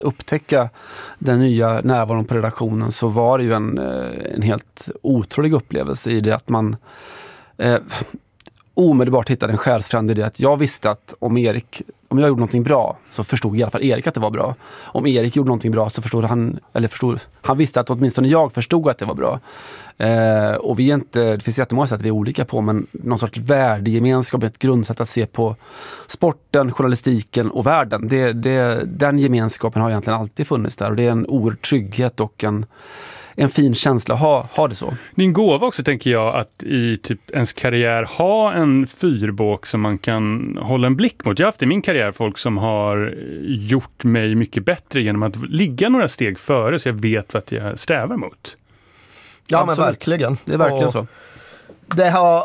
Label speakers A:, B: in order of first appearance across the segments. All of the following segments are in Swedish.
A: upptäcka den nya närvaron på redaktionen, så var det ju en helt otrolig upplevelse i det att man omedelbart hittade en själsfrände i det att jag visste att om jag gjorde någonting bra så förstod i alla fall Erik att det var bra. Om Erik gjorde någonting bra så han visste att åtminstone jag förstod att det var bra. Och det finns jättemånga sätt att vi är olika på, men någon sorts värdegemenskap, ett grundsätt att se på sporten, journalistiken och världen. Den gemenskapen har egentligen alltid funnits där, och det är en oerhörd trygghet och en fin känsla att ha det så.
B: Din gåva också, tänker jag, att i typ ens karriär ha en fyrbåk som man kan hålla en blick mot. Jag har haft i min karriär folk som har gjort mig mycket bättre genom att ligga några steg före, så jag vet vad jag strävar mot.
C: Ja,
A: absolut.
C: Men verkligen.
A: Det är verkligen så.
C: Det har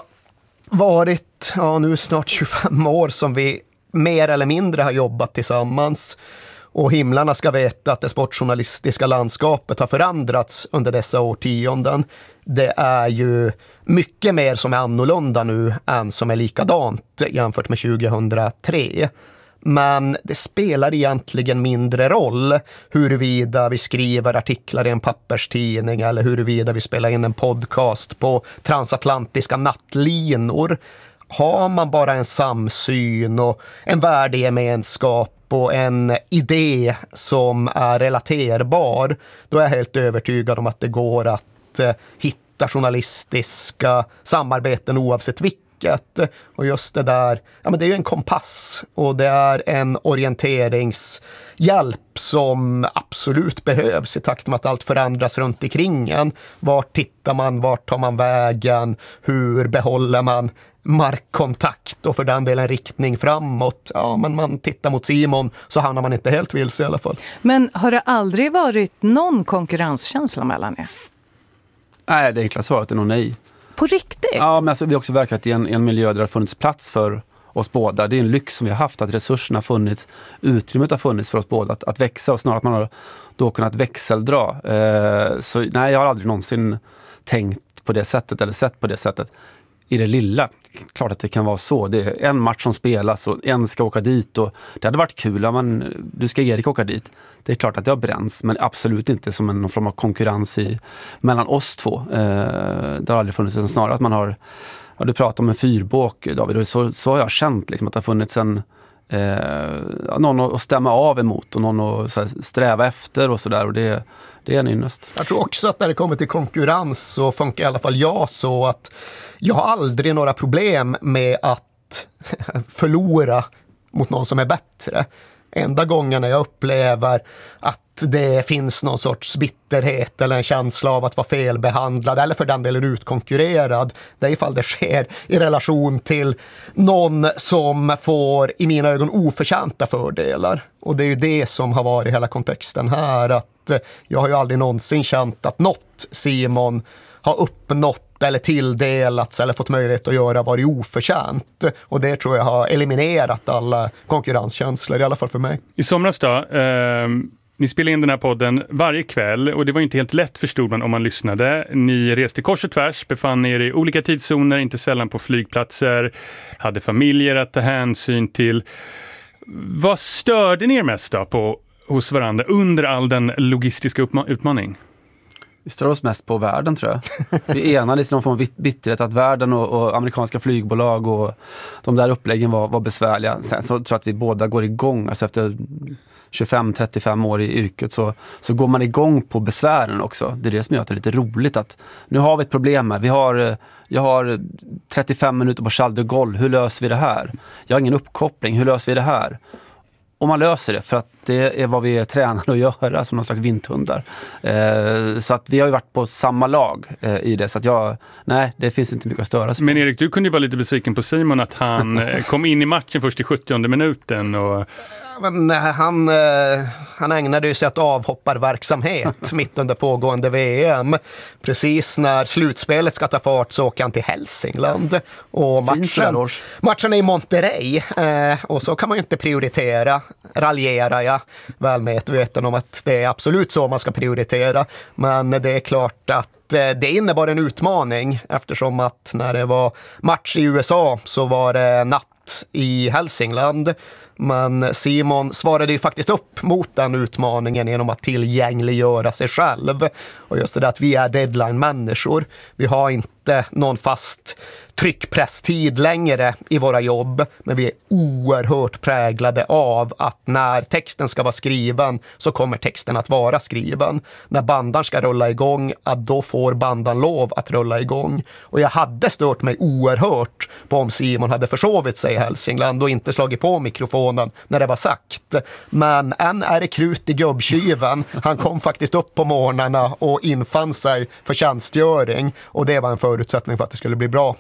C: varit nu snart 25 år som vi mer eller mindre har jobbat tillsammans. Och himlarna ska veta att det sportjournalistiska landskapet har förändrats under dessa årtionden. Det är ju mycket mer som är annorlunda nu än som är likadant jämfört med 2003. Men det spelar egentligen mindre roll huruvida vi skriver artiklar i en papperstidning eller huruvida vi spelar in en podcast på transatlantiska nattlinor. Har man bara en samsyn och en värdegemenskap och en idé som är relaterbar, då är jag helt övertygad om att det går att hitta journalistiska samarbeten oavsett vilket. Och just det där, men det är ju en kompass och det är en orienteringshjälp som absolut behövs i takt med att allt förändras runt omkring en. Vart tittar man, vart tar man vägen, hur behåller man markkontakt och för den delen riktning framåt. Ja, men man tittar mot Simon så hamnar man inte helt vilse i alla fall.
D: Men har det aldrig varit någon konkurrenskänsla mellan er?
A: Nej, det enkla svaret är nog nej.
D: På riktigt?
A: Ja, men alltså, vi har också verkat i en miljö där det har funnits plats för oss båda. Det är en lyx som vi har haft, att resurserna har funnits, utrymmet har funnits för oss båda att växa, och snarare att man har då kunnat växeldra. Så nej, jag har aldrig någonsin tänkt på det sättet eller sett på det sättet. I det lilla, klart att det kan vara så. Det är en match som spelas och en ska åka dit, och det hade varit kul om du ska Erik åka dit. Det är klart att det har bränns, men absolut inte som någon form av konkurrens mellan oss två. Det har aldrig funnits, snarare att man har, du pratar om en fyrbåk, David, så har jag känt liksom att det har funnits någon att stämma av emot och någon att så här, sträva efter och sådär, och det är en ynnest.
C: Jag tror också att när det kommer till konkurrens så funkar i alla fall jag så att jag har aldrig några problem med att förlora mot någon som är bättre. Enda gången när jag upplever att det finns någon sorts bitterhet eller en känsla av att vara felbehandlad eller för den delen utkonkurrerad, det är ifall det sker i relation till någon som får i mina ögon oförtjänta fördelar. Och det är ju det som har varit hela kontexten här, att jag har ju aldrig någonsin känt att något Simon har uppnått eller tilldelats eller fått möjlighet att göra varit oförtjänt. Och det tror jag har eliminerat alla konkurrenskänslor, i alla fall för mig.
B: I somras då, ni spelade in den här podden varje kväll, och det var inte helt lätt, förstod man om man lyssnade. Ni reste kors och tvärs, befann er i olika tidszoner, inte sällan på flygplatser, hade familjer att ta hänsyn till. Vad störde ni er mest då hos varandra under all den logistiska utmaning?
A: Vi stör oss mest på världen, tror jag. Vi enades i någon form av bitterhet att världen och amerikanska flygbolag och de där uppläggen var besvärliga. Sen så tror jag att vi båda går igång. Alltså efter 25-35 år i yrket så går man igång på besvären också. Det är det som gör att det är lite roligt att nu har vi ett problem här. Jag har 35 minuter på Charles de Gaulle. Hur löser vi det här? Jag har ingen uppkoppling. Hur löser vi det här? Och man löser det, för att det är vad vi är tränade att göra som någon slags vindhundar. Så att vi har ju varit på samma lag i det. Så att det finns inte mycket att störa sig.
B: Men Erik, du kunde ju vara lite besviken på Simon att han kom in i matchen först i 70:e minuten.
C: Men han ägnade ju sig åt avhopparverksamhet mitt under pågående VM. Precis när slutspelet ska ta fart så åker han till Hälsingland. Och matchen är i Monterrey. Och så kan man ju inte prioritera. Raljerar jag väl medveten om att det är absolut så man ska prioritera. Men det är klart att det innebar en utmaning, eftersom att när det var match i USA så var det natt i Hälsingland. Men Simon svarade ju faktiskt upp mot den utmaningen genom att tillgängliggöra sig själv. Och just det att vi är deadline-människor. Vi har inte någon fast tryckpresstid längre i våra jobb, men vi är oerhört präglade av att när texten ska vara skriven så kommer texten att vara skriven. När bandan ska rulla igång, att då får bandan lov att rulla igång. Och jag hade stört mig oerhört på om Simon hade försovit sig i Hälsingland och inte slagit på mikrofonen när det var sagt. Men än är det krut i gubbkyven. Han kom faktiskt upp på morgnarna och infann sig för tjänstgöring, och det var en förutsättning för att det skulle bli bra.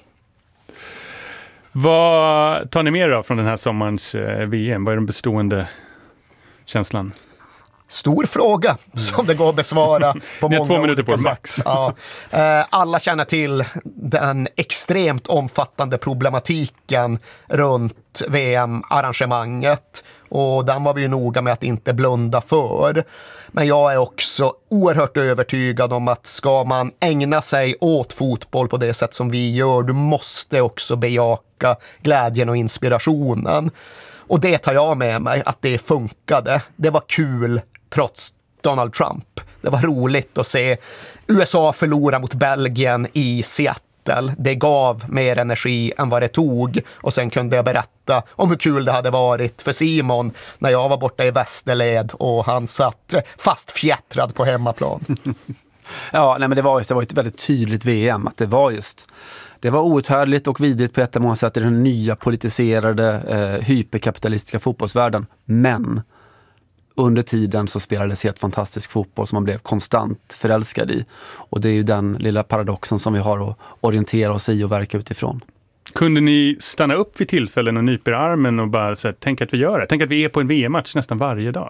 B: Vad tar ni med då från den här sommarens VM? Vad är den bestående känslan?
C: Stor fråga som det går att besvara på många
B: 2 minuter på
C: sätt.
B: max.
C: Ja. Alla känner till den extremt omfattande problematiken runt VM-arrangemanget, och den var vi ju noga med att inte blunda för. Men jag är också oerhört övertygad om att ska man ägna sig åt fotboll på det sätt som vi gör, du måste också bejaka glädjen och inspirationen. Och det tar jag med mig, att det funkade. Det var kul trots Donald Trump. Det var roligt att se USA förlora mot Belgien i Seattle. Det gav mer energi än vad det tog, och sen kunde jag berätta om hur kul det hade varit för Simon när jag var borta i västerled och han satt fast fjättrad på hemmaplan.
A: Ja, nej, men det var ett väldigt tydligt VM, att det var outhärdligt och vidrigt på jättemånga sätt i den nya politiserade hyperkapitalistiska fotbollsvärlden, men under tiden så spelades helt fantastisk fotboll som man blev konstant förälskad i. Och det är ju den lilla paradoxen som vi har att orientera oss i och verka utifrån.
B: Kunde ni stanna upp vid tillfällen och nypa i armen och bara så här, tänk att vi gör det? Tänk att vi är på en VM-match nästan varje dag.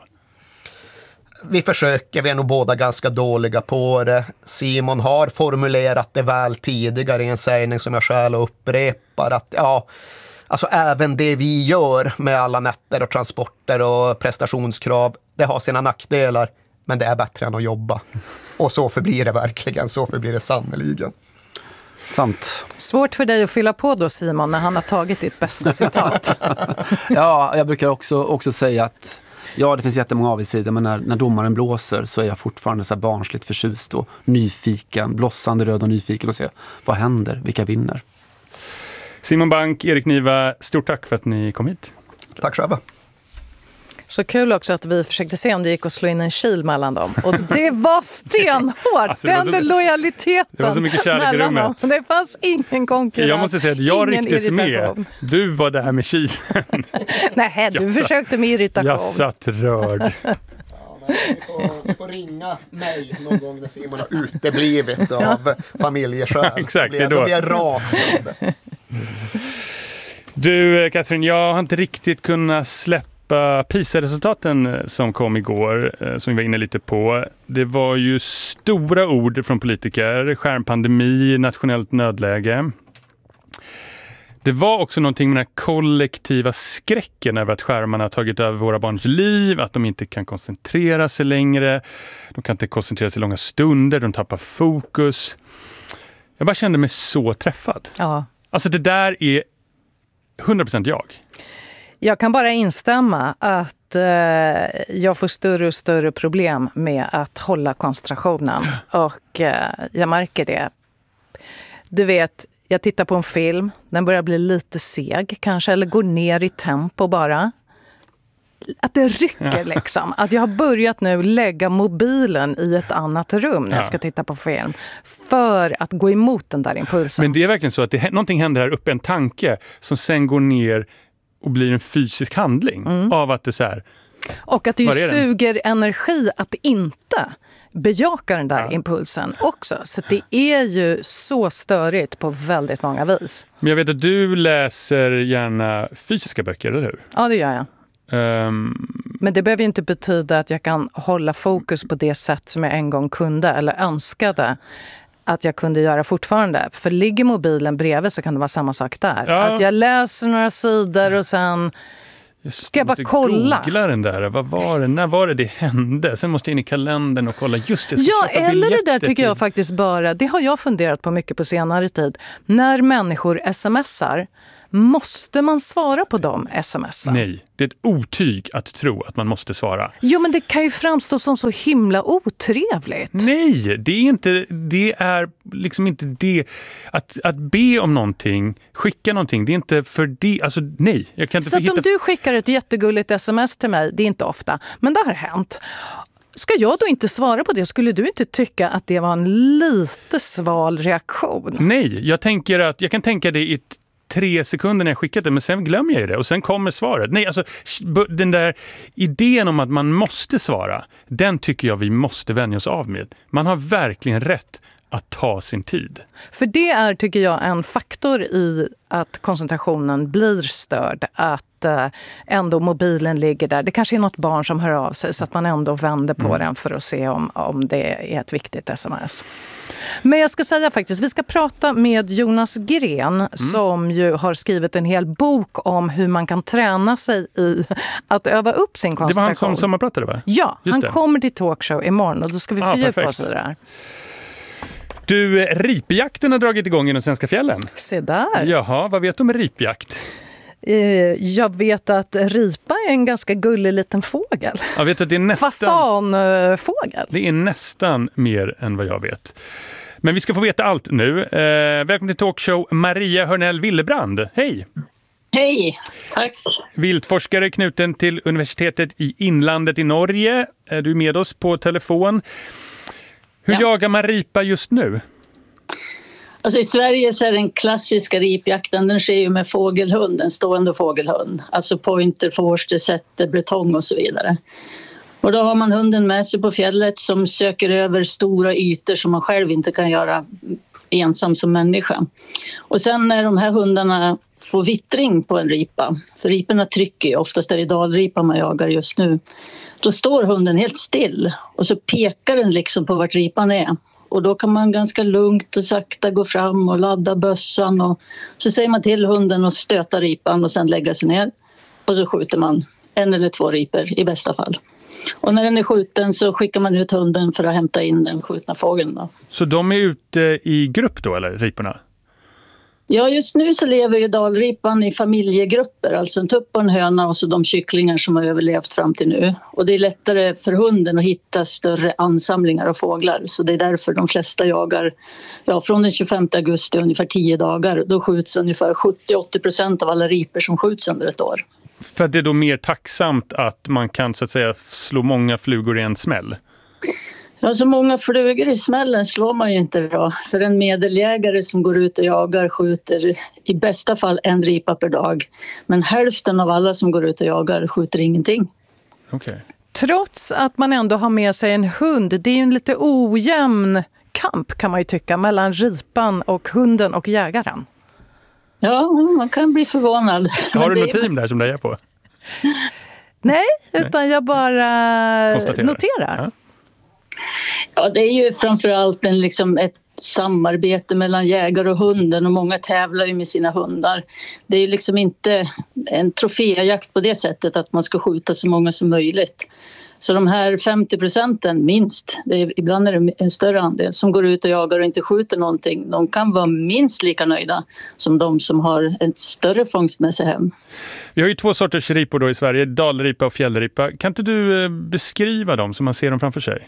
C: Vi försöker, vi är nog båda ganska dåliga på det. Simon har formulerat det väl tidigare i en sägning som jag själv upprepar, att alltså även det vi gör med alla nätter och transporter och prestationskrav, det har sina nackdelar, men det är bättre än att jobba. Och så förblir det verkligen, så förblir det sannoliken.
A: Sant.
D: Svårt för dig att fylla på då, Simon, när han har tagit ditt bästa citat.
A: Ja, jag brukar också säga att det finns jättemånga avigsidor, men när domaren blåser så är jag fortfarande så här barnsligt förtjust och nyfiken, blossande röd och nyfiken, och se vad händer, vilka vinner.
B: Simon Bank, Erik Niva, stort tack för att ni kom hit.
C: Tack själva.
D: Så kul också att vi försökte se om det gick att slå in en kil mellan dem. Och det var stenhårt,
B: alltså, den
D: lojaliteten.
B: Det var så mycket kärlek i rummet.
D: Det fanns ingen konkurrens.
B: Jag måste säga att jag rycktes med. Du var där med kilen.
D: Nej, du försökte med irritation.
B: Jag satt rörd.
C: Ni får ringa mig någon gång när Simon har uteblivit av familjeskäl.
B: Exakt,
C: då blir jag rasande.
B: Du, Katrin, jag har inte riktigt kunnat släppa PISA-resultaten som kom igår, som vi var inne lite på. Det var ju stora ord från politiker, skärmpandemi, nationellt nödläge. Det var också någonting med den här kollektiva skräcken över att skärmarna har tagit över våra barns liv, att de inte kan koncentrera sig längre, de kan inte koncentrera sig långa stunder, de tappar fokus. Jag bara kände mig så träffad.
D: Ja.
B: Alltså det där är 100% jag.
D: Jag kan bara instämma att jag får större och större problem med att hålla koncentrationen. Och jag märker det. Du vet, jag tittar på en film, den börjar bli lite seg kanske, eller går ner i tempo bara. Att det rycker liksom. Att jag har börjat nu lägga mobilen i ett annat rum när jag ska titta på film. För att gå emot den där impulsen.
B: Men det är verkligen så att någonting händer här uppe, en tanke som sen går ner och blir en fysisk handling av att det så här.
D: Och att det suger energi att inte bejaka den där impulsen också. Så det är ju så störigt på väldigt många vis.
B: Men jag vet att du läser gärna fysiska böcker, eller hur?
D: Ja, det gör jag. Men det behöver inte betyda att jag kan hålla fokus på det sätt som jag en gång kunde eller önskade att jag kunde göra fortfarande. För ligger mobilen bredvid så kan det vara samma sak där. Ja. Att jag läser några sidor och sen ska jag bara kolla.
B: Googla den där. Vad var det? När var det hände? Sen måste jag in i kalendern och kolla just det.
D: Ja, eller det där tycker jag faktiskt bara, det har jag funderat på mycket på senare tid. När människor smsar Måste man svara på dem sms'en?
B: Nej, det är ett otyg att tro att man måste svara.
D: Jo, men det kan ju framstå som så himla otrevligt.
B: Nej, det är liksom inte det. Att be om någonting, skicka någonting, det är inte för det. Alltså nej, jag kan inte
D: så att om du skickar ett jättegulligt sms till mig, det är inte ofta, men det har hänt. Ska jag då inte svara på det? Skulle du inte tycka att det var en lite sval reaktion?
B: Nej, jag kan tänka det i 3 sekunder när jag skickat det, men sen glömmer jag det och sen kommer svaret. Nej, alltså den där idén om att man måste svara, den tycker jag vi måste vänja oss av med. Man har verkligen rätt att ta sin tid.
D: För det är, tycker jag, en faktor i att koncentrationen blir störd. Att ändå mobilen ligger där. Det kanske är något barn som hör av sig så att man ändå vänder på den för att se om det är ett viktigt sms. Men jag ska säga faktiskt, vi ska prata med Jonas Gren som ju har skrivit en hel bok om hur man kan träna sig i att öva upp sin koncentration.
B: Det var han som sommarpratade, va?
D: Ja, han kommer till talkshow imorgon och då ska vi fördjupa oss i det där.
B: Du, ripjakten har dragit igång i de svenska fjällen.
D: Se där.
B: Jaha, vad vet du om ripjakt?
D: Jag vet att ripa är en ganska gullig liten fågel.
B: Jag vet att det är nästan...
D: Fasanfågel.
B: Det är nästan mer än vad jag vet. Men vi ska få veta allt nu. Välkommen till talkshow Maria Hörnell Willebrand. Hej!
E: Hej, tack.
B: Viltforskare knuten till universitetet i Inlandet i Norge. Du är med oss på telefon. Hur jagar man ripa just nu?
E: Alltså i Sverige så är den klassiska ripjakten, den sker ju med fågelhund, en stående fågelhund. Alltså pointer, forster, setter, bretong och så vidare. Och då har man hunden med sig på fjället som söker över stora ytor som man själv inte kan göra ensam som människa. Och sen när de här hundarna får vittring på en ripa, för riporna trycker ju, oftast är det dalripa man jagar just nu, då står hunden helt still och så pekar den liksom på vart ripan är. Och då kan man ganska lugnt och sakta gå fram och ladda bössan och så säger man till hunden att stöta ripan och sen lägga sig ner. Och så skjuter man 1 eller 2 ripor i bästa fall. Och när den är skjuten så skickar man ut hunden för att hämta in den skjutna fågeln då.
B: Så de är ute i grupp då, eller riporna?
E: Ja, just nu så lever ju dalripan i familjegrupper, alltså en tupp och en höna och så de kycklingar som har överlevt fram till nu. Och det är lättare för hunden att hitta större ansamlingar av fåglar, så det är därför de flesta jagar från den 25 augusti ungefär 10 dagar. Då skjuts ungefär 70-80% av alla ripor som skjuts under ett år.
B: För att det är då mer tacksamt att man kan så att säga slå många flugor i en smäll?
E: Ja, så många flugor i smällen slår man ju inte då. För en medeljägare som går ut och jagar skjuter i bästa fall 1 ripa per dag. Men hälften av alla som går ut och jagar skjuter ingenting.
B: Okay.
D: Trots att man ändå har med sig en hund, det är ju en lite ojämn kamp kan man ju tycka mellan ripan och hunden och jägaren.
E: Ja, man kan bli förvånad.
B: Har du något team där som du är på?
D: Nej, utan jag bara noterar.
B: Ja.
E: Ja, det är ju framförallt ett samarbete mellan jägare och hunden och många tävlar ju med sina hundar. Det är liksom inte en troféjakt på det sättet att man ska skjuta så många som möjligt. Så de här 50% minst, ibland är det en större andel som går ut och jagar och inte skjuter någonting. De kan vara minst lika nöjda som de som har en större fångst med sig hem.
B: Vi har ju 2 sorters ripor då i Sverige, dalripa och fjällripa. Kan inte du beskriva dem så man ser dem framför sig?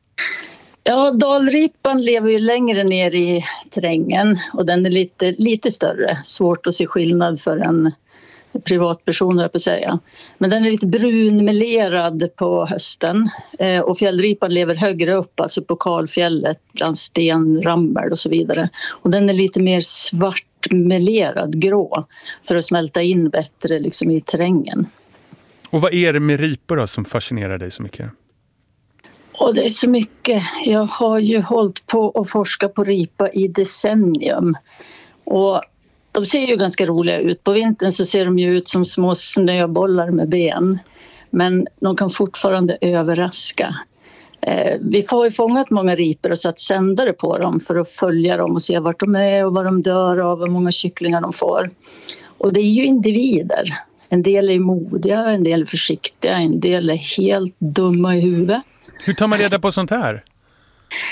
E: Ja, dalripan lever ju längre ner i terrängen och den är lite större. Svårt att se skillnad för en privatperson, på att säga. Men den är lite brunmelerad på hösten. Och fjällripan lever högre upp, alltså på kalfjället, bland stenrammel och så vidare. Och den är lite mer svartmelerad, grå, för att smälta in bättre i terrängen. Och
B: vad är det med ripor då som fascinerar dig så mycket?
E: Och det är så mycket. Jag har ju hållit på att forska på ripa i decennium. Och de ser ju ganska roliga ut. På vintern så ser de ju ut som små snöbollar med ben. Men de kan fortfarande överraska. Vi har ju fångat många ripor och satt sändare på dem för att följa dem och se vart de är och vad de dör av, hur många kycklingar de får. Och det är ju individer. En del är modiga, en del är försiktiga, en del är helt dumma i huvudet.
B: Hur tar man reda på sånt här?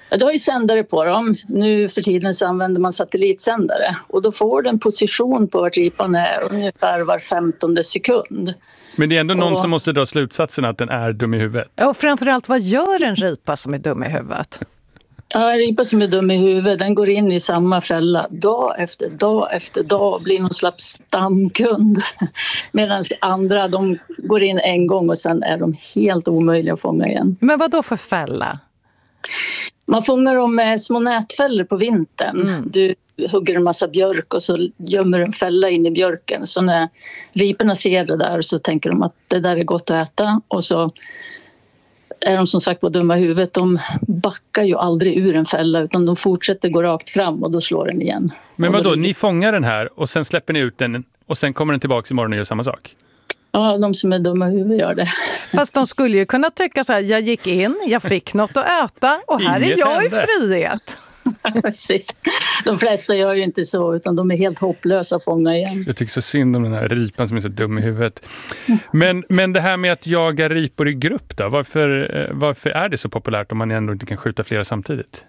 E: Ja, du har ju sändare på dem. Nu för tiden så använder man satellitsändare. Och då får du en position på vart ripan är ungefär var 15:e sekund.
B: Men det är ändå någon som måste dra slutsatsen att den är dum i huvudet.
D: Och framförallt, vad gör en ripa som är dum i huvudet?
E: Ja, en ripa som är dum i huvudet, den går in i samma fälla dag efter dag efter dag och blir någon slags stamkund. Medan andra, de går in en gång och sen är de helt omöjliga att fånga igen.
D: Men vad då för fälla?
E: Man fångar dem med små nätfällor på vintern. Du hugger en massa björk och så gömmer en fälla in i björken. Så när riporna ser det där så tänker de att det där är gott att äta. Och så är de som sagt på dumma i huvudet. De backar ju aldrig ur en fälla utan de fortsätter gå rakt fram och då slår den igen.
B: Men vadå, ni fångar den här och sen släpper ni ut den och sen kommer den tillbaka imorgon och gör samma sak?
E: Ja, de som är dumma i huvudet gör det.
D: Fast de skulle ju kunna tycka så här, jag gick in, jag fick något att äta och här
B: Inget
D: är jag
B: hände.
D: i frihet.
E: Precis. De flesta gör ju inte så utan de är helt hopplösa att fånga igen.
B: Jag tycker så synd om den här ripan som är så dum i huvudet. Men det här med att jaga ripor i grupp då, varför är det så populärt om man ändå inte kan skjuta flera samtidigt?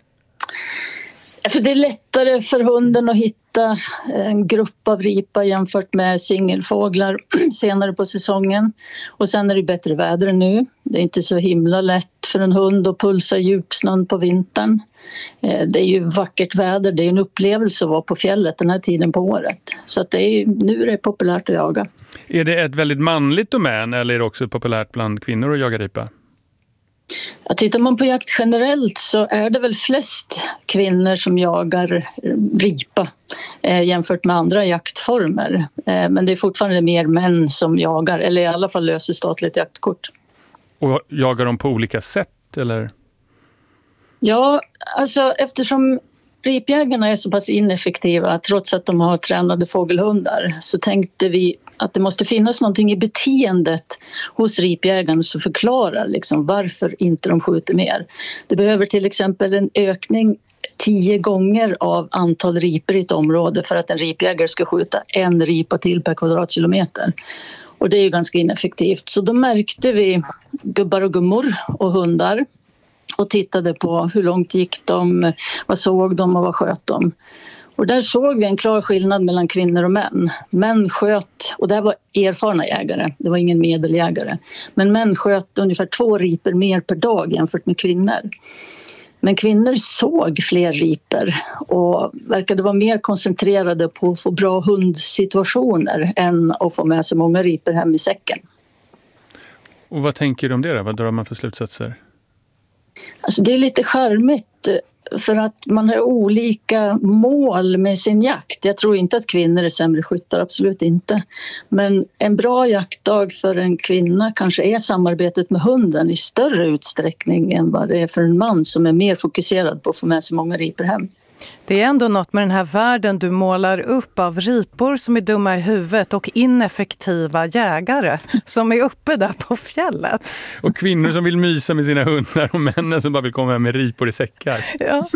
E: För det är lättare för hunden att hitta en grupp av ripa jämfört med singelfåglar senare på säsongen. Och sen är det bättre väder nu. Det är inte så himla lätt för en hund att pulsa djupsnön på vintern. Det är ju vackert väder, det är en upplevelse att vara på fjället den här tiden på året. Så att nu är det populärt att jaga.
B: Är det ett väldigt manligt domän eller är det också populärt bland kvinnor att jaga ripa?
E: Ja, tittar man på jakt generellt så är det väl flest kvinnor som jagar ripa jämfört med andra jaktformer. Men det är fortfarande mer män som jagar, eller i alla fall löser statligt jaktkort.
B: Och jagar de på olika sätt eller?
E: Ja, alltså eftersom ripjägarna är så pass ineffektiva trots att de har tränade fågelhundar så tänkte vi att det måste finnas någonting i beteendet hos ripjägaren som förklarar liksom varför inte de skjuter mer. Det behöver till exempel en ökning 10 gånger av antal ripor i ett område för att en ripjägare ska skjuta en ripa till per kvadratkilometer. Och det är ju ganska ineffektivt. Så då märkte vi gubbar och gummor och hundar och tittade på hur långt gick de, vad såg de och vad sköt de. Och där såg vi en klar skillnad mellan kvinnor och män. Män sköt, och det var erfarna jägare, det var ingen medeljägare. Men män sköt ungefär 2 ripor mer per dag jämfört med kvinnor. Men kvinnor såg fler ripor och verkade vara mer koncentrerade på att få bra hundsituationer än att få med sig många ripor hem i säcken.
B: Och vad tänker du om det då? Vad drar man för slutsatser?
E: Alltså det är lite charmigt för att man har olika mål med sin jakt. Jag tror inte att kvinnor är sämre skyttar, absolut inte. Men en bra jaktdag för en kvinna kanske är samarbetet med hunden i större utsträckning än vad det är för en man som är mer fokuserad på att få med sig många ripor hem.
D: Det är ändå något med den här världen du målar upp av ripor som är dumma i huvudet och ineffektiva jägare som är uppe där på fjället.
B: Och kvinnor som vill mysa med sina hundar och männen som bara vill komma med ripor i säckar.
D: Ja.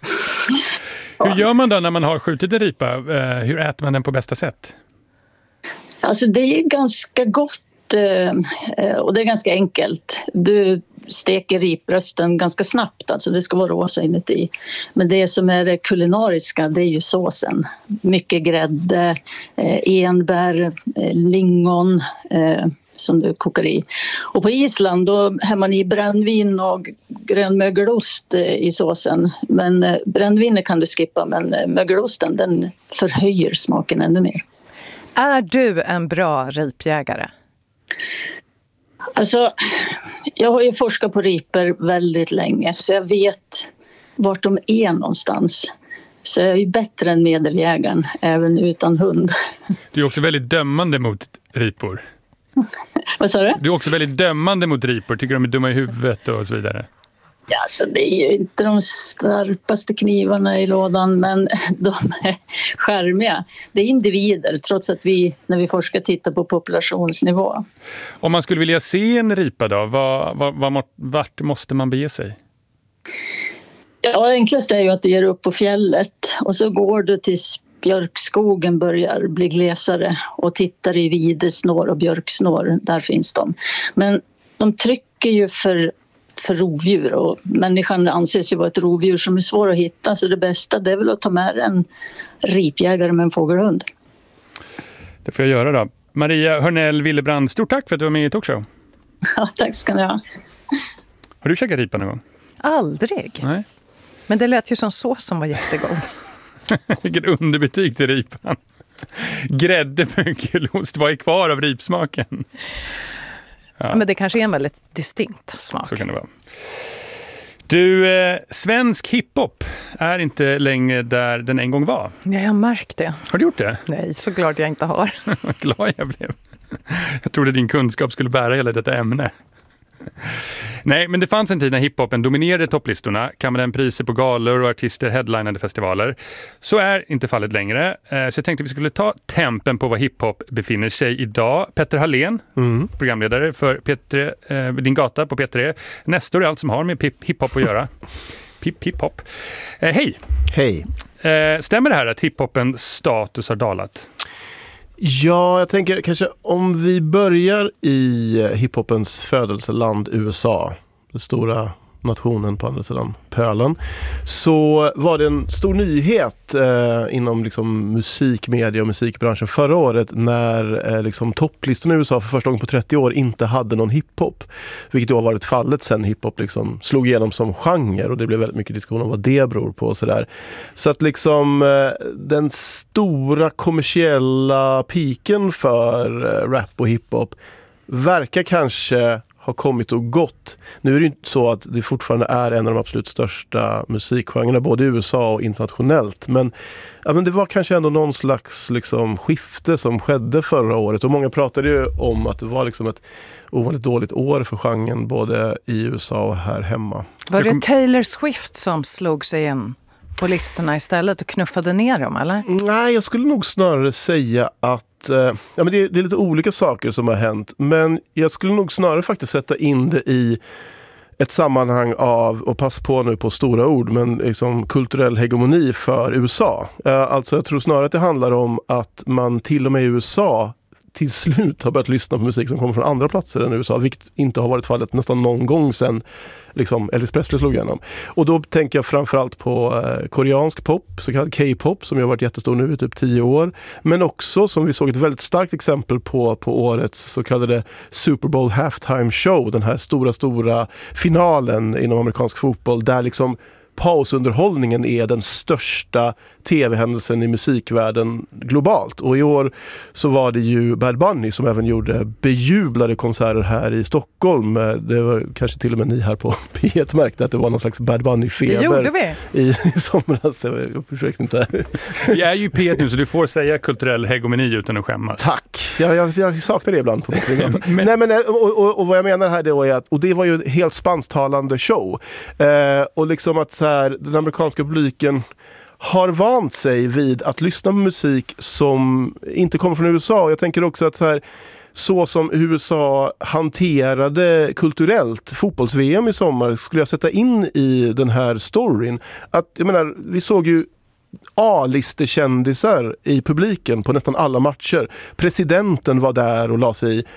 B: Hur gör man då när man har skjutit en ripa? Hur äter man den på bästa sätt?
E: Alltså det är ganska gott och det är ganska enkelt. Du steker riprösten ganska snabbt, alltså det ska vara rosa inuti. Men det som är det kulinariska, det är ju såsen. Mycket grädde, enbär, lingon som du kokar i. Och på Island då har man i brännvin och grönmögelost i såsen. Men brännvinet kan du skippa, men mögelosten den förhöjer smaken ännu mer.
D: Är du en bra ripjägare?
E: Alltså, jag har ju forskat på ripor väldigt länge så jag vet vart de är någonstans. Så jag är ju bättre än medeljägaren, även utan hund.
B: Du är också väldigt dömande mot ripor.
E: Vad sa du?
B: Du är också väldigt dömande mot ripor, tycker de är dumma i huvudet och så vidare.
E: Ja, så det är ju inte de skarpaste knivarna i lådan, men de är charmiga. Det är individer, trots att vi när vi forskar tittar på populationsnivå.
B: Om man skulle vilja se en ripa då, vart måste man bege sig?
E: Ja, det enklaste är ju att du ger upp på fjället och så går du tills björkskogen börjar bli glesare och tittar i videsnår och björksnår, där finns de. Men de trycker ju för för rovdjur och människan anses ju vara ett rovdjur som är svår att hitta, så det bästa det är väl att ta med en ripjägare med en fågelhund.
B: Det får jag göra då. Maria Hörnell Willebrand, stort tack för att du var med i Talkshow.
E: Ja, tack ska ni ha.
B: Har du käkat ripa någon gång?
D: Aldrig.
B: Nej.
D: Men det lät ju som sås som var jättegod.
B: Vilket underbetyg till ripan. Grädde med gulost, vad är kvar av ripsmaken?
D: Ja. Men det kanske är en väldigt distinkt smak.
B: Så kan det vara. Du, svensk hiphop är inte längre där den en gång var.
D: Ja, jag har märkt det.
B: Har du gjort det?
D: Nej, så glad jag inte har.
B: Vad glad jag blev. Jag trodde din kunskap skulle bära hela detta ämne. Nej, men det fanns en tid när hiphopen dominerade topplistorna, kammade hem priser på galor och artister headlinade festivaler. Så är inte fallet längre. Så jag tänkte vi skulle ta tempen på var hiphop befinner sig idag. Petter Hallén, programledare för P3, Din gata på P3. Nestor är allt som har med hiphop att göra. Hiphop. Hej!
F: Hej.
B: Stämmer det här att hiphopens status har dalat?
F: Ja, jag tänker kanske om vi börjar i hiphopens födelseland USA, den stora nationen på andra sidan pölen, så var det en stor nyhet inom liksom musikmedia och musikbranschen förra året när liksom topplistorna i USA för första gången på 30 år inte hade någon hiphop, vilket då har varit fallet sen hiphop liksom slog igenom som genre, och det blev väldigt mycket diskussion om vad det beror på och sådär. Så att liksom den stora kommersiella piken för rap och hiphop verkar kanske har kommit och gått. Nu är det inte så att det fortfarande är en av de absolut största musikgenrerna både i USA och internationellt, men det var kanske ändå någon slags liksom skifte som skedde förra året, och många pratade ju om att det var liksom ett ovanligt dåligt år för genren både i USA och här hemma.
D: Var det Taylor Swift som slog sig in på listorna istället och knuffade ner dem, eller?
F: Nej, jag skulle nog snarare säga att det är lite olika saker som har hänt, men jag skulle nog snarare faktiskt sätta in det i ett sammanhang av, och pass på nu på stora ord, men liksom kulturell hegemoni för USA. Alltså jag tror snarare att det handlar om att man till och med i USA till slut har börjat lyssna på musik som kommer från andra platser än USA, vilket inte har varit fallet nästan någon gång sedan liksom Elvis Presley slog igenom. Och då tänker jag framförallt på koreansk pop, så kallad K-pop, som har varit jättestor nu i typ 10 år. Men också, som vi såg ett väldigt starkt exempel på årets så kallade Super Bowl halftime show, den här stora finalen inom amerikansk fotboll, där liksom pausunderhållningen är den största tv-händelsen i musikvärlden globalt. Och i år så var det ju Bad Bunny som även gjorde bejublade konserter här i Stockholm. Det var kanske till och med ni här på P1 märkte att det var någon slags Bad Bunny-feber.
D: Det gjorde vi.
F: I somras. Jag försökte inte.
B: Vi är ju P1 nu så du får säga kulturell hegemoni utan att skämmas.
F: Tack. Jag saknar det ibland på mitt och vad jag menar här då är att, och det var ju en helt spansktalande show. Och liksom att så här, den amerikanska publiken har vant sig vid att lyssna på musik som inte kommer från USA. Jag tänker också att så som USA hanterade kulturellt fotbolls-VM i sommar skulle jag sätta in i den här storyn. Att, jag menar, vi såg ju A-listekändisar i publiken på nästan alla matcher. Presidenten var där och la sig i.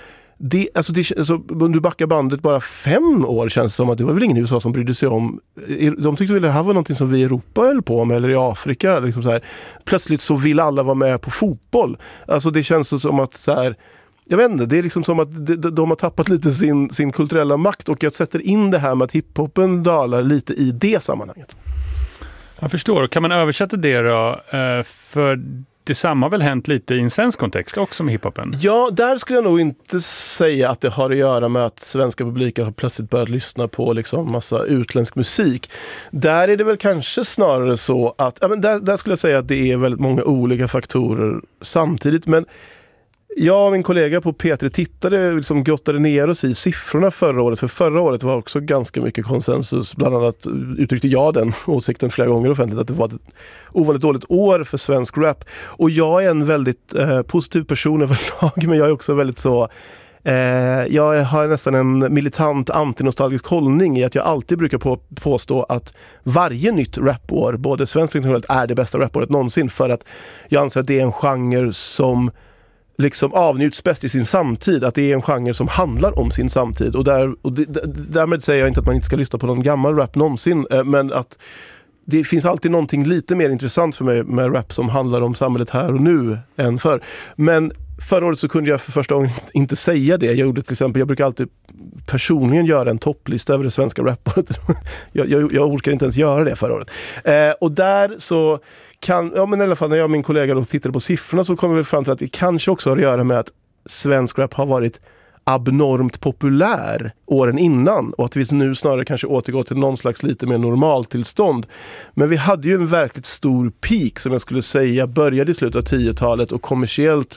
F: Om du backar bandet bara 5 år känns det som att det var väl ingen i USA som brydde sig om. De tyckte väl det här var någonting som vi i Europa höll på med, eller i Afrika. Liksom så här. Plötsligt så vill alla vara med på fotboll. Alltså det känns som att så här, jag vet inte, det är liksom som att de har tappat lite sin kulturella makt, och jag sätter in det här med att hiphopen dalar lite i det sammanhanget.
B: Jag förstår. Kan man översätta det då? För detsamma har väl hänt lite i en svensk kontext också med hiphopen? Ja,
F: där skulle jag nog inte säga att det har att göra med att svenska publiker har plötsligt börjat lyssna på liksom massa utländsk musik. Där är det väl kanske snarare så att, där skulle jag säga att det är väldigt många olika faktorer samtidigt, men jag och min kollega på P3 liksom grottade ner oss i siffrorna förra året. För förra året var också ganska mycket konsensus. Bland annat uttryckte jag den åsikten flera gånger offentligt att det var ett ovanligt dåligt år för svensk rap. Och jag är en väldigt positiv person överlag, men jag är också väldigt så... jag har nästan en militant antinostalgisk hållning i att jag alltid brukar påstå att varje nytt rapår, både svenskt och internationellt, är det bästa rapåret någonsin. För att jag anser att det är en genre som liksom avnjuts bäst i sin samtid, att det är en genre som handlar om sin samtid, och därmed säger jag inte att man inte ska lyssna på någon gammal rap någonsin, men att det finns alltid någonting lite mer intressant för mig med rap som handlar om samhället här och nu än förr. Men förra året så kunde jag för första gången inte säga det. Jag brukar alltid personligen göra en topplista över det svenska rapåret. jag orkar inte ens göra det förra året. Och där så men i alla fall när jag och min kollega då tittade på siffrorna, så kom vi fram till att det kanske också har att göra med att svensk rap har varit abnormt populär åren innan, och att vi nu snarare kanske återgår till någon slags lite mer normaltillstånd. Men vi hade ju en verkligt stor peak som jag skulle säga började i slutet av 10-talet och kommersiellt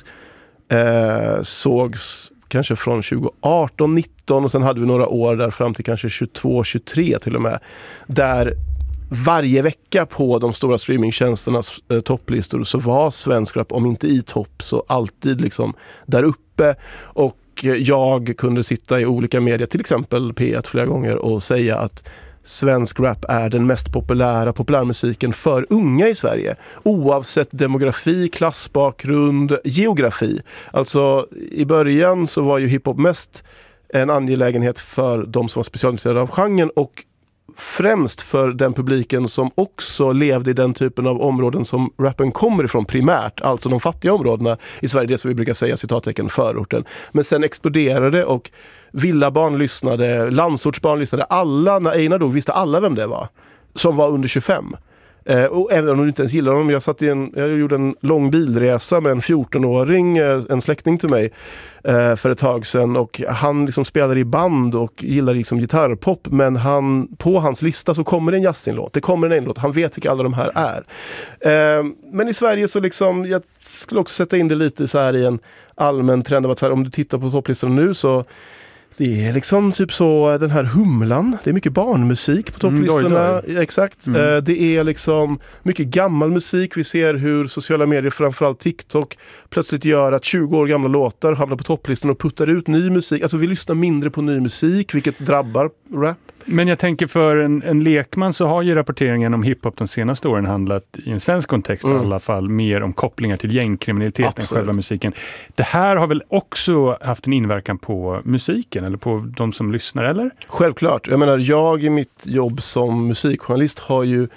F: sågs kanske från 2018-19, och sen hade vi några år där fram till kanske 22-23 till och med, där varje vecka på de stora streamingtjänsternas topplistor så var svensk rap, om inte i topp, så alltid liksom där uppe. Och jag kunde sitta i olika medier, till exempel P1 flera gånger, och säga att svensk rap är den mest populärmusiken för unga i Sverige. Oavsett demografi, klassbakgrund, geografi. Alltså i början så var ju hiphop mest en angelägenhet för de som var specialiserade av genren, och främst för den publiken som också levde i den typen av områden som rappen kommer ifrån primärt, alltså de fattiga områdena i Sverige, det som vi brukar säga citattecken förorten. Men sen exploderade och villabarn lyssnade, landsortsbarn lyssnade, alla, när Einar dog visste alla vem det var, som var under 25. Och även om du inte ens gillar dem, jag gjorde en lång bilresa med en 14-åring, en släkting till mig, för ett tag sedan, och han liksom spelar i band och gillar liksom gitarrpop, men på hans lista så kommer det en jazzinlåt, det kommer en låt, han vet vilka alla de här är. Men i Sverige så liksom, jag skulle också sätta in det lite så här i en allmän trend av att så här, om du tittar på topplistan nu, så det är liksom typ så den här Humlan. Det är mycket barnmusik på topplistorna. Exakt. Det är liksom mycket gammal musik. Vi ser hur sociala medier, framförallt TikTok, plötsligt gör att 20 år gamla låtar hamnar på topplistorna och puttar ut ny musik. Alltså vi lyssnar mindre på ny musik, vilket drabbar rap.
B: Men jag tänker för en lekman så har ju rapporteringen om hiphop de senaste åren handlat, i en svensk kontext i alla fall, mer om kopplingar till gängkriminalitet än själva musiken. Det här har väl också haft en inverkan på musiken eller på de som lyssnar, eller? Självklart.
F: Jag menar, jag i mitt jobb som musikjournalist har ju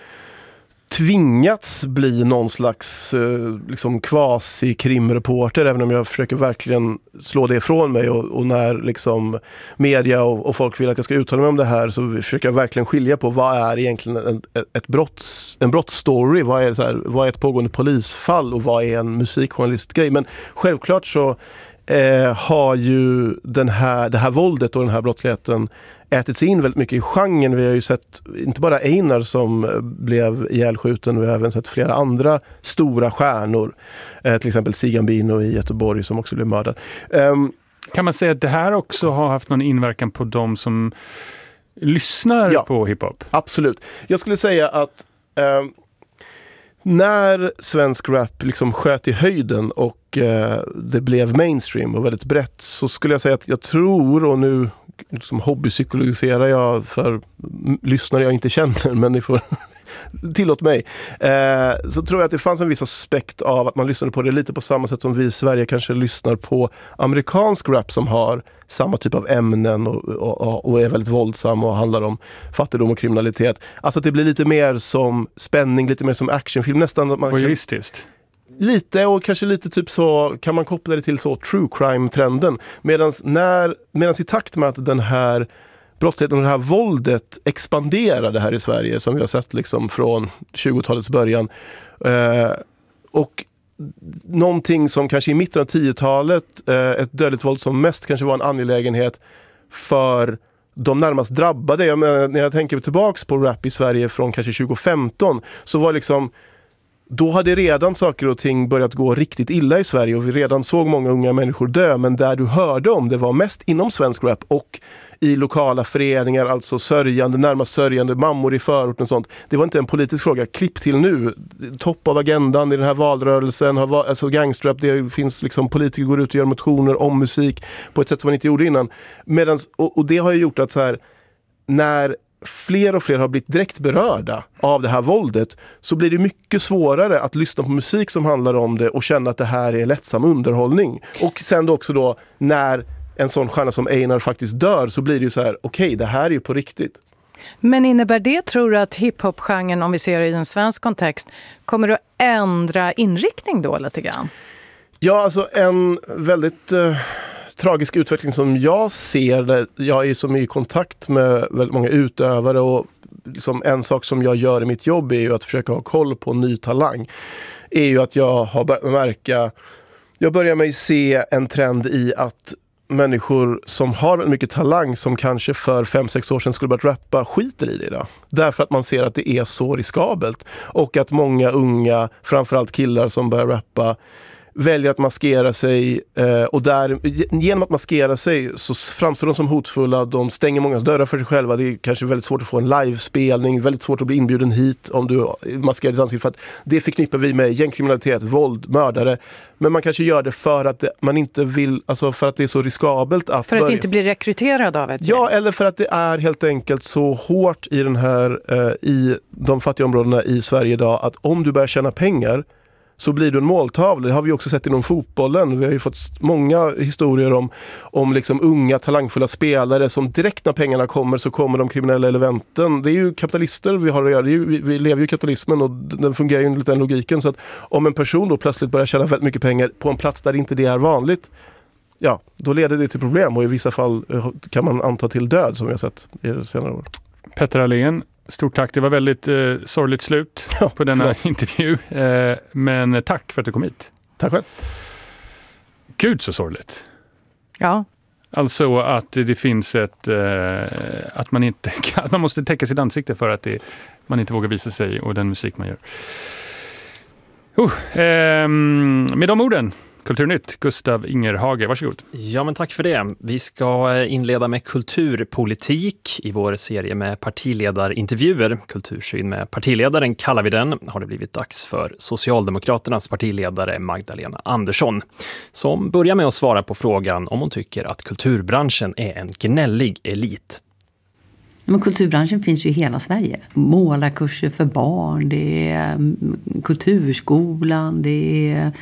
F: tvingats bli någon slags liksom quasi-krimreporter, även om jag försöker verkligen slå det ifrån mig, och när liksom media och folk vill att jag ska uttala mig om det här, så försöker jag verkligen skilja på vad är egentligen en brottsstory, vad är ett pågående polisfall och vad är en musikjournalistgrej. Men självklart så har ju det här våldet och den här brottsligheten ätit sig in väldigt mycket i genren. Vi har ju sett inte bara Einar som blev ihjälskjuten, vi har även sett flera andra stora stjärnor. Till exempel Sigambino i Göteborg som också blev mördad.
B: Kan man säga att det här också har haft någon inverkan på de som lyssnar på hiphop?
F: Absolut. Jag skulle säga att när svensk rap liksom sköt i höjden och det blev mainstream och väldigt brett, så skulle jag säga att jag tror, och nu liksom hobbypsykologiserar jag för lyssnare jag inte känner, men ni får tillåt mig, så tror jag att det fanns en viss aspekt av att man lyssnade på det lite på samma sätt som vi i Sverige kanske lyssnar på amerikansk rap som har samma typ av ämnen och är väldigt våldsam och handlar om fattigdom och kriminalitet. Alltså att det blir lite mer som spänning, lite mer som actionfilm, nästan.
B: Voyeuristiskt.
F: Lite, och kanske lite typ så kan man koppla det till så true crime-trenden. Medans i takt med att den här brottsligheten och det här våldet expanderade här i Sverige, som vi har sett liksom från 20-talets början, och någonting som kanske i mitten av 10-talet, ett dödligt våld som mest kanske var en angelägenhet för de närmast drabbade. Jag menar, när jag tänker tillbaks på rap i Sverige från kanske 2015, så var liksom, då hade redan saker och ting börjat gå riktigt illa i Sverige, och vi redan såg många unga människor dö, men där du hörde om det var mest inom svensk rap och i lokala föreningar, alltså närmast sörjande mammor i förorten och sånt. Det var inte en politisk fråga. Klipp till nu, topp av agendan i den här valrörelsen, alltså gangsterrap, det finns liksom, politiker går ut och gör motioner om musik på ett sätt som man inte gjorde innan. Och det har ju gjort att så här, när fler och fler har blivit direkt berörda av det här våldet, så blir det mycket svårare att lyssna på musik som handlar om det och känna att det här är lättsam underhållning. Och sen också då när en sån stjärna som Einar faktiskt dör, så blir det ju så här, okej, det här är ju på riktigt.
D: Men innebär det, tror du, att hiphop-genren, om vi ser det i en svensk kontext, kommer att ändra inriktning då lite grann?
F: Ja, alltså en väldigt tragisk utveckling som jag ser, jag är som i kontakt med väldigt många utövare, och liksom en sak som jag gör i mitt jobb är ju att försöka ha koll på ny talang, är ju att jag har börjat märka, jag börjar med att se en trend i att människor som har mycket talang, som kanske för 5-6 år sedan skulle börjat rappa, skiter i det idag. Därför att man ser att det är så riskabelt. Och att många unga, framförallt killar som börjar rappa, väljer att maskera sig, och genom att maskera sig så framstår de som hotfulla. De stänger många dörrar för sig själva. Det är kanske väldigt svårt att få en livespelning, väldigt svårt att bli inbjuden hit om du maskerar ditt ansikte, för att det förknippar vi med gängkriminalitet, våld, mördare. Men man kanske gör det för att man inte vill, alltså för att det är så riskabelt att
D: för att inte bli rekryterad av ett gäng.
F: Ja, eller för att det är helt enkelt så hårt i den här i de fattiga områdena i Sverige idag, att om du börjar tjäna pengar så blir du en måltavla. Det har vi också sett inom fotbollen. Vi har ju fått många historier om liksom unga talangfulla spelare som direkt när pengarna kommer så kommer de kriminella elementen. Det är ju kapitalister vi har att göra. Vi lever ju i kapitalismen och den fungerar ju enligt den logiken. Så att om en person då plötsligt börjar tjäna väldigt mycket pengar på en plats där inte det är vanligt, ja, då leder det till problem, och i vissa fall kan man anta till död, som vi har sett i senare år.
B: Petter Allén, stort tack. Det var väldigt sorgligt slut på denna intervju. Men tack för att du kom hit.
F: Tack själv.
B: Gud, så sorgligt.
D: Ja.
B: Alltså att det finns att man måste täcka sitt ansikte för att man inte vågar visa sig och den musik man gör. Med de orden, Kulturnytt, Gustav Ingerhage, varsågod.
G: Ja, men tack för det. Vi ska inleda med kulturpolitik i vår serie med partiledarintervjuer. Kultursyn med partiledaren kallar vi den. Har det blivit dags för Socialdemokraternas partiledare Magdalena Andersson, som börjar med att svara på frågan om hon tycker att kulturbranschen är en gnällig elit.
H: Men kulturbranschen finns ju i hela Sverige. Målarkurser för barn, det är kulturskolan, det är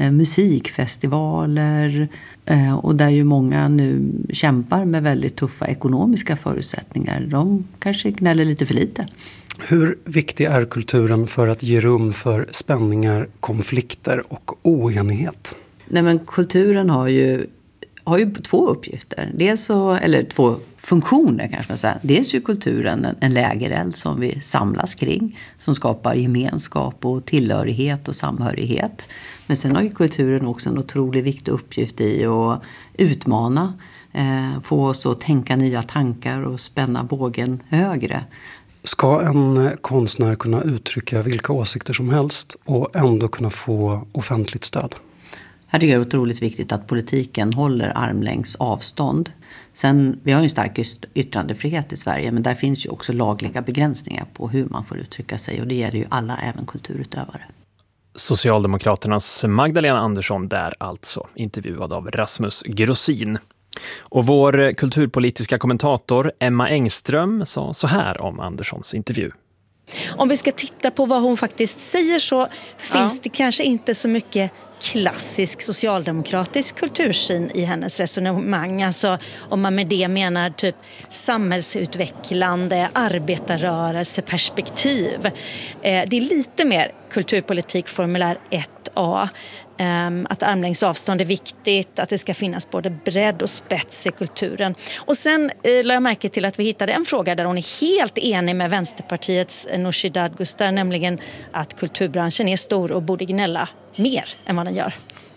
H: musikfestivaler, och där ju många nu kämpar med väldigt tuffa ekonomiska förutsättningar. De kanske gnäller lite för lite.
I: Hur viktig är kulturen för att ge rum för spänningar, konflikter och oenighet?
H: Nej, men kulturen har ju två uppgifter. Eller två funktioner kanske man säger. Dels är kulturen en lägereld som vi samlas kring, som skapar gemenskap och tillhörighet och samhörighet. Men sen har ju kulturen också en otroligt viktig uppgift i att utmana, få oss att tänka nya tankar och spänna bågen högre.
I: Ska en konstnär kunna uttrycka vilka åsikter som helst och ändå kunna få offentligt stöd?
H: Här tycker jag det är otroligt viktigt att politiken håller armlängds avstånd. Sen, vi har ju en stark yttrandefrihet i Sverige, men där finns ju också lagliga begränsningar på hur man får uttrycka sig, och det gäller ju alla, även kulturutövare.
G: Socialdemokraternas Magdalena Andersson där alltså, intervjuad av Rasmus Grossin. Och vår kulturpolitiska kommentator Emma Engström sa så här om Anderssons intervju.
J: Om vi ska titta på vad hon faktiskt säger så finns det kanske inte så mycket klassisk socialdemokratisk kultursyn i hennes resonemang. Alltså om man med det menar typ samhällsutvecklande, arbetarrörelseperspektiv. Det är lite mer kulturpolitik formulär 1A. Att armlängds avstånd är viktigt, att det ska finnas både bredd och spets i kulturen. Och sen lade jag märke till att vi hittade en fråga där hon är helt enig med Vänsterpartiets Nooshi Dadgostar, nämligen att kulturbranschen är stor och borde gnälla mer än vad den gör.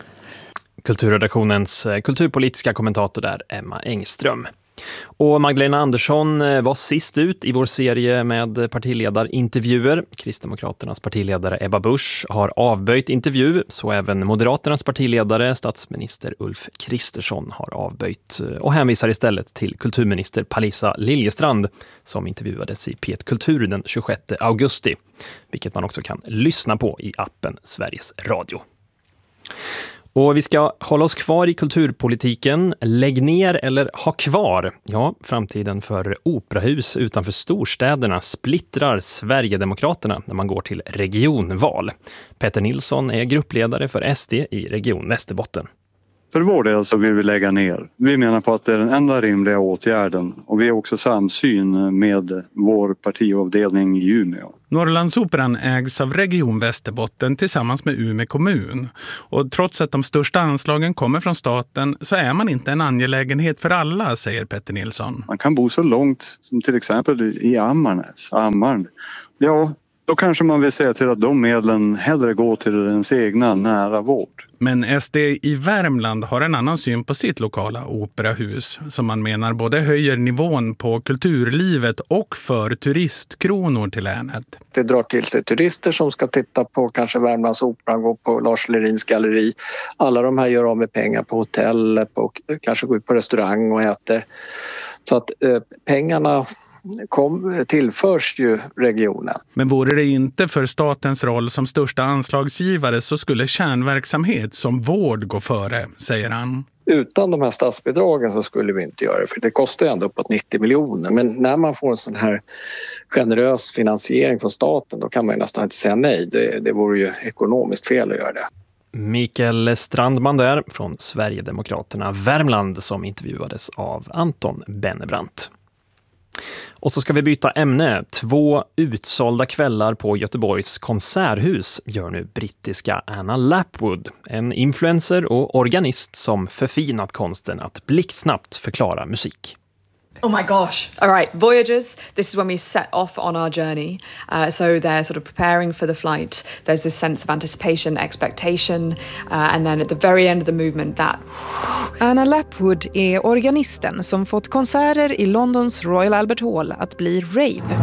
G: Kulturredaktionens kulturpolitiska kommentator där, Emma Engström. Och Magdalena Andersson var sist ut i vår serie med partiledarintervjuer. Kristdemokraternas partiledare Ebba Busch har avböjt intervju, så även Moderaternas partiledare, statsminister Ulf Kristersson, har avböjt och hänvisar istället till kulturminister Parisa Liljestrand som intervjuades i P1 Kultur den 26 augusti, vilket man också kan lyssna på i appen Sveriges Radio. Och vi ska hålla oss kvar i kulturpolitiken. Lägg ner eller ha kvar? Ja, framtiden för operahus utanför storstäderna splittrar Sverigedemokraterna när man går till regionval. Petter Nilsson är gruppledare för SD i Region Västerbotten.
K: För vår del så vill vi lägga ner. Vi menar på att det är den enda rimliga åtgärden och vi är också samsyn med vår partiavdelning i Umeå.
L: Norrlandsoperan ägs av Region Västerbotten tillsammans med Umeå kommun. Och trots att de största anslagen kommer från staten så är man inte en angelägenhet för alla, säger Petter Nilsson.
K: Man kan bo så långt som till exempel i Ammarn. Ja, då kanske man vill säga till att de medlen hellre går till ens egna nära vård.
L: Men SD i Värmland har en annan syn på sitt lokala operahus som man menar både höjer nivån på kulturlivet och för turistkronor till länet.
M: Det drar till sig turister som ska titta på kanske Värmlandsoperan, gå på Lars Lerins galleri. Alla de här gör av med pengar på hotell, kanske går ut på restaurang och äter. Så att pengarna tillförs ju regionen.
L: Men vore det inte för statens roll som största anslagsgivare så skulle kärnverksamhet som vård gå före, säger han.
M: Utan de här statsbidragen så skulle vi inte göra det, för det kostar ju ändå uppåt 90 miljoner. Men när man får en sån här generös finansiering från staten då kan man ju nästan inte säga nej. Det vore ju ekonomiskt fel att göra det.
G: Mikael Strandman där från Sverigedemokraterna Värmland som intervjuades av Anton Bennebrant. Och så ska vi byta ämne. 2 utsålda kvällar på Göteborgs konserthus gör nu brittiska Anna Lapwood, en influencer och organist som förfinat konsten att blixtsnabbt förklara musik.
N: Oh my gosh. All right, Voyagers, this is when we set off on our journey. So they're sort of preparing for the flight. There's this sense of anticipation, expectation, and then at the very end of the movement that...
O: Anna Lapwood är organisten som fått konserter i Londons Royal Albert Hall att bli rave.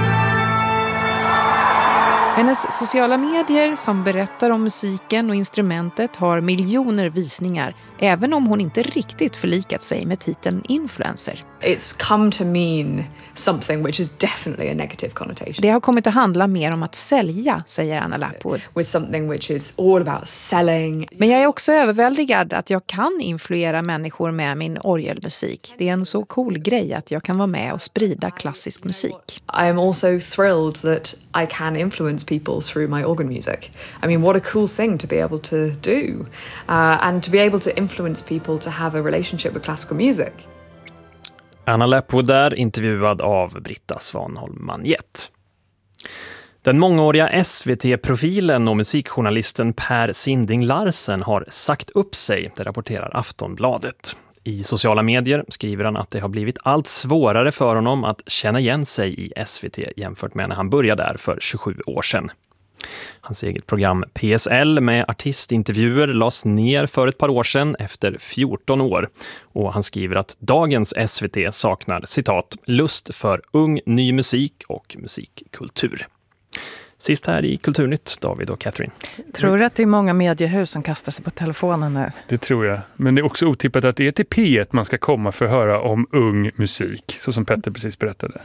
O: Hennes sociala medier som berättar om musiken och instrumentet har miljoner visningar, även om hon inte riktigt förlikat sig med titeln influencer.
N: It's come to mean something which is definitely a negative connotation.
O: Det har kommit att handla mer om att sälja, säger Anna Lapwood.
N: With something which is all about selling.
O: Men jag är också överväldigad att jag kan influera människor med min orgelmusik. Det är en så cool grej att jag kan vara med och sprida klassisk musik.
N: I am also thrilled that I can influence people through my organ music. I mean, what a cool thing to be able to do. And to be able to influence people to have a relationship with classical music.
G: Anna Lapwood där, intervjuad av Britta Svanholm Manjet. Den mångåriga SVT-profilen och musikjournalisten Per Sinding Larsen har sagt upp sig, det rapporterar Aftonbladet. I sociala medier skriver han att det har blivit allt svårare för honom att känna igen sig i SVT jämfört med när han började där för 27 år sedan. Hans eget program PSL med artistintervjuer lades ner för ett par år sedan efter 14 år. Och han skriver att dagens SVT saknar, citat, lust för ung, ny musik och musikkultur. Sist här i Kulturnytt, David och Catherine.
D: Tror du att det är många mediehus som kastar sig på telefonen nu?
B: Det tror jag. Men det är också otippat att det är till P1 man ska komma för att höra om ung musik. Så som Petter precis berättade.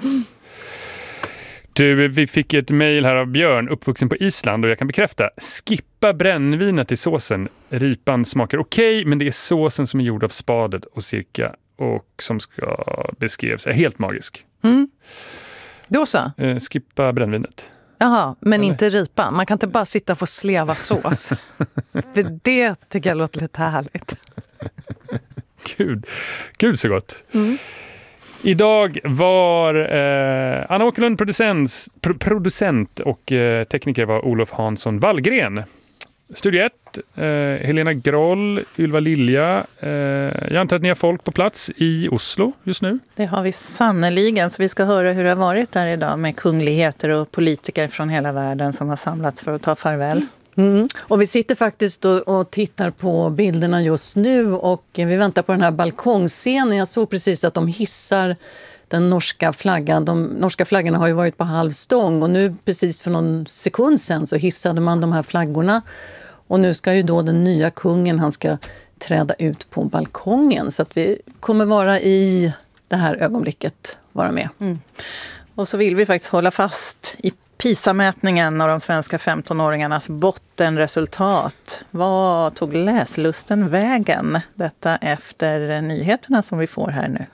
B: Du, vi fick ett mejl här av Björn, uppvuxen på Island, och jag kan bekräfta, skippa brännvinet i såsen. Ripan smakar okej, men det är såsen som är gjord av spadet och cirka och som ska beskrivas är helt magisk.
D: Mm. Då så?
B: Skippa brännvinet.
D: Jaha, men inte ripa. Man kan inte bara sitta och få sleva sås. För det tycker jag låter lite härligt.
B: Gud så gott. Mm. Idag var Anna Åkerlund producent och tekniker var Olof Hansson Wallgren. Studio 1, Helena Groll, Ylva Lilja. Jag antar att ni har folk på plats i Oslo just nu.
P: Det har vi sannoliken, så vi ska höra hur det har varit där idag med kungligheter och politiker från hela världen som har samlats för att ta farväl.
Q: Mm. Och vi sitter faktiskt och tittar på bilderna just nu och vi väntar på den här balkongscenen. Jag såg precis att de hissar den norska flaggan. De norska flaggorna har ju varit på halv stång och nu precis för någon sekund sedan så hissade man de här flaggorna. Och nu ska ju då den nya kungen, han ska träda ut på balkongen så att vi kommer vara i det här ögonblicket vara med.
P: Mm. Och så vill vi faktiskt hålla fast PISA-mätningen och de svenska 15-åringarnas bottenresultat. Vad tog läslusten vägen? Detta efter nyheterna som vi får här nu.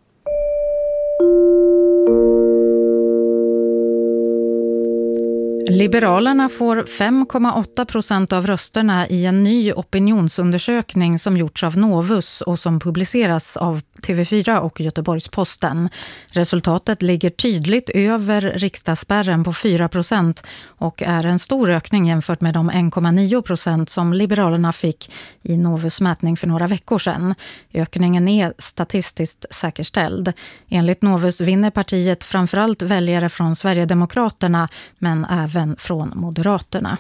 R: Liberalerna får 5,8% av rösterna i en ny opinionsundersökning som gjorts av Novus och som publiceras av TV4 och Göteborgs-Posten. Resultatet ligger tydligt över riksdagsspärren på 4% och är en stor ökning jämfört med de 1,9% som Liberalerna fick i Novus mätning för några veckor sedan. Ökningen är statistiskt säkerställd. Enligt Novus vinner partiet framförallt väljare från Sverigedemokraterna men även från Moderaterna.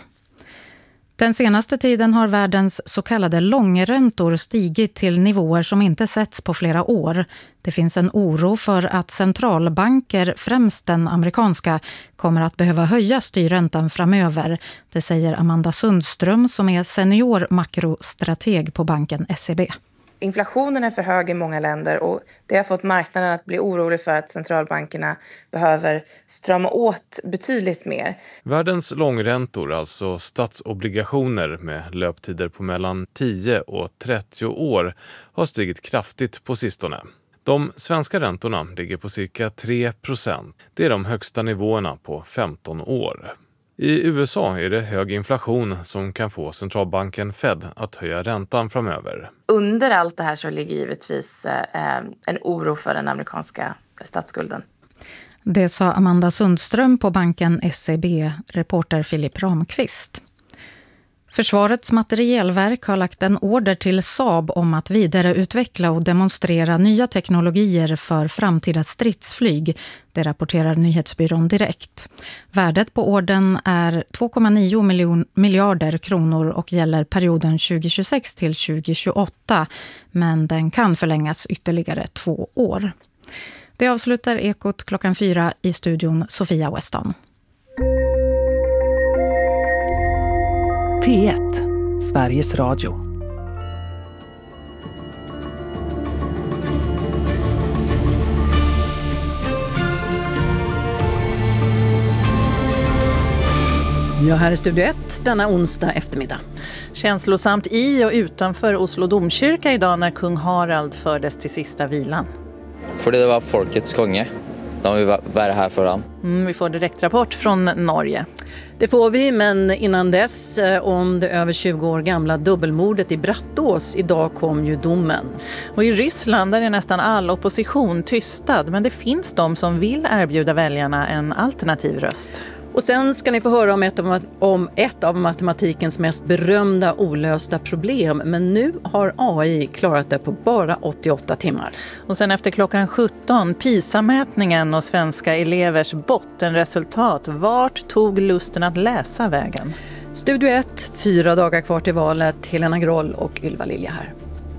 R: Den senaste tiden har världens så kallade långräntor stigit till nivåer som inte setts på flera år. Det finns en oro för att centralbanker, främst den amerikanska, kommer att behöva höja styrräntan framöver. Det säger Amanda Sundström som är senior makrostrateg på banken SEB.
S: Inflationen är för hög i många länder och det har fått marknaden att bli orolig för att centralbankerna behöver strama åt betydligt mer.
T: Världens långräntor, alltså statsobligationer med löptider på mellan 10 och 30 år, har stigit kraftigt på sistone. De svenska räntorna ligger på cirka 3%. Det är de högsta nivåerna på 15 år. I USA är det hög inflation som kan få centralbanken Fed att höja räntan framöver.
S: Under allt det här så ligger givetvis en oro för den amerikanska statsskulden.
R: Det sa Amanda Sundström på banken SEB, reporter Filip Ramqvist. Försvarets materielverk har lagt en order till Saab om att vidareutveckla och demonstrera nya teknologier för framtida stridsflyg. Det rapporterar nyhetsbyrån Direkt. Värdet på ordern är 2,9 miljarder kronor och gäller perioden 2026 till 2028. Men den kan förlängas ytterligare 2 år. Det avslutar Ekot 4:00 i studion Sofia Weston.
U: P1, Sveriges Radio.
Q: Ja, här är Studio 1 denna onsdag eftermiddag.
P: Känslosamt i och utanför Oslo domkyrka idag när kung Harald fördes till sista vilan.
V: För det var folkets konge. De vill vara här för dem.
P: Vi får direktrapport från Norge.
Q: Det får vi, men innan dess om det över 20 år gamla dubbelmordet i Brattås. Idag kom ju domen.
P: Och i Ryssland där är nästan all opposition tystad, men det finns de som vill erbjuda väljarna en alternativ röst.
Q: Och sen ska ni få höra om ett av matematikens mest berömda olösta problem. Men nu har AI klarat det på bara 88 timmar.
P: Och sen efter klockan 17, PISA-mätningen och svenska elevers bottenresultat. Vart tog lusten att läsa vägen?
Q: Studio 1, 4 dagar kvar till valet. Helena Groll och Ylva Lilja här.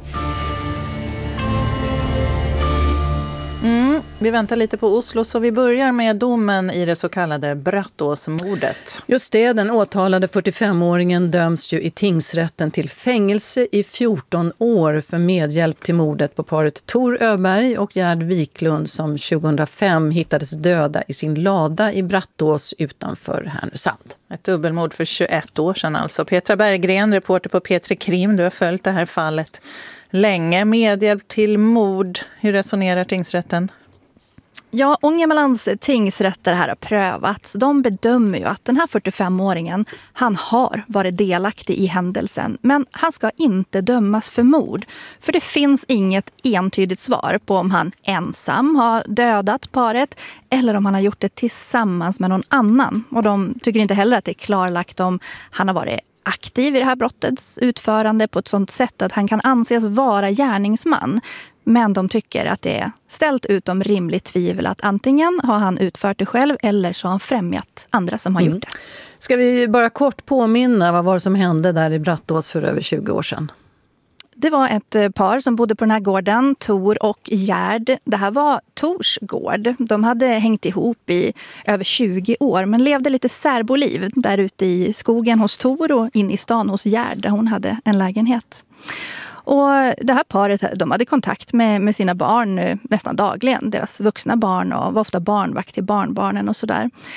P: Vi väntar lite på Oslo så vi börjar med domen i det så kallade Brattåsmordet.
Q: Just det, den åtalade 45-åringen döms ju i tingsrätten till fängelse i 14 år för medhjälp till mordet på paret Tor Öberg och Gerd Wiklund som 2005 hittades döda i sin lada i Brattås utanför Härnösand.
P: Ett dubbelmord för 21 år sedan alltså. Petra Berggren, reporter på P3 Krim, du har följt det här fallet länge. Medhjälp till mord, hur resonerar tingsrätten?
W: Ja, Ångermanlands tingsrätter här har prövats. De bedömer ju att den här 45-åringen, han har varit delaktig i händelsen. Men han ska inte dömas för mord. För det finns inget entydigt svar på om han ensam har dödat paret eller om han har gjort det tillsammans med någon annan. Och de tycker inte heller att det är klarlagt om han har varit aktiv i det här brottets utförande på ett sådant sätt att han kan anses vara gärningsman. Men de tycker att det är ställt utom rimligt tvivel att antingen har han utfört det själv eller så har han främjat andra som har gjort det.
Q: Ska vi bara kort påminna vad var det som hände där i Brattås för över 20 år sedan?
W: Det var ett par som bodde på den här gården, Tor och Gerd. Det här var Tors gård. De hade hängt ihop i över 20 år men levde lite särboliv där ute i skogen hos Tor och in i stan hos Gerd där hon hade en lägenhet. Och det här paret, de hade kontakt med sina barn nästan dagligen. Deras vuxna barn och var ofta barnvakt till barnbarnen och sådär.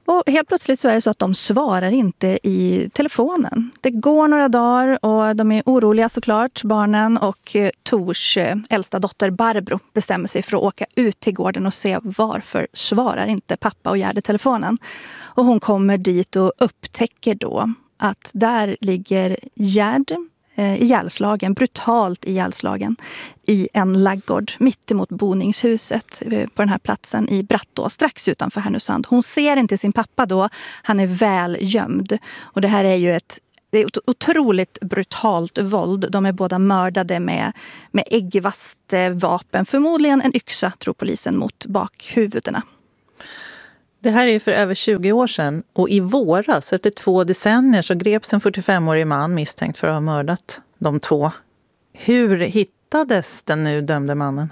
W: Och helt plötsligt så är det så att de svarar inte i telefonen. Det går några dagar och de är oroliga såklart, barnen, och Tors äldsta dotter Barbro bestämmer sig för att åka ut till gården och se varför svarar inte pappa och Gerd i telefonen. Och hon kommer dit och upptäcker då att där ligger Gerd ihjälslagen, brutalt ihjälslagen i en laggård mitt emot boningshuset på den här platsen i Brattå, strax utanför Härnösand. Hon ser inte sin pappa då, han är väl gömd. Och det här är ju ett otroligt brutalt våld. De är båda mördade med äggvast vapen, förmodligen en yxa, tror polisen, mot bakhuvudena.
P: Det här är ju för över 20 år sedan och i våras, efter 2 decennier, så greps en 45-årig man misstänkt för att ha mördat de 2. Hur hittades den nu dömde mannen?